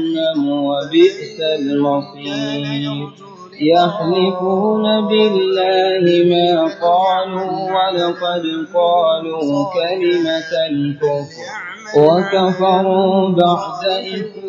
وبئس المصير يحلفون بالله ما قالوا ولقد قالوا كلمة الكفر وكفروا بعد إسلامهم